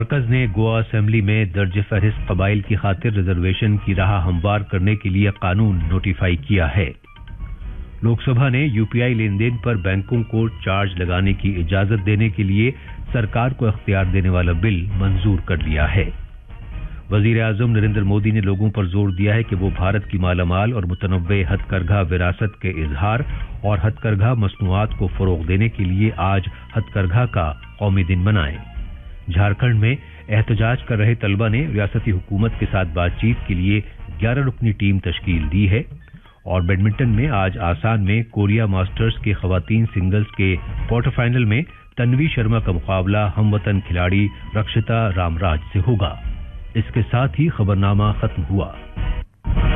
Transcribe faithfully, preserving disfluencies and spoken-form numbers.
मरकज ने गोवा असेंबली में दर्ज फहरिस्त कबाइल की खातिर रिजर्वेशन की राह हमवार करने के लिए कानून नोटिफाई किया है। लोकसभा ने यूपीआई लेन देन पर बैंकों को चार्ज लगाने की इजाजत देने के लिए सरकार को इख्तियार देने वाला बिल मंजूर कर लिया है। वजीर आजम नरेंद्र मोदी ने लोगों पर जोर दिया है कि वो भारत की मालामाल और मुतनव्वे हथकरघा विरासत के इजहार और हथकरघा मसनूआत को फरोग देने के लिए आज हथकरघा का कौमी दिन मनाएं। झारखंड में एहतजाज कर रहे तलबा ने रियासती हुकूमत के साथ बातचीत के लिए ग्यारह रुकनी टीम तश्कील दी है। और बैडमिंटन में आज आसाम में कोरिया मास्टर्स के खवातीन सिंगल्स के क्वार्टर फाइनल में तन्वी शर्मा का मुकाबला हमवतन खिलाड़ी रक्षिता रामराज से होगा। इसके साथ ही खबरनामा खत्म हुआ।